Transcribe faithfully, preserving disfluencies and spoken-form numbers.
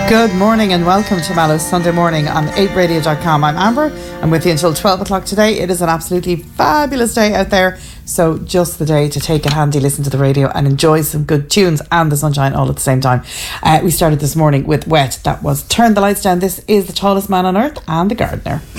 Good morning and welcome to Mallow's Sunday Morning on eight radio dot com. I'm Amber. I'm with you until twelve o'clock today. It is an absolutely fabulous day out there. So just the day to take a handy listen to the radio and enjoy some good tunes and the sunshine all at the same time. Uh, we started this morning with Wet. That was Turn the Lights Down. This is The Tallest Man on Earth and The Gardener.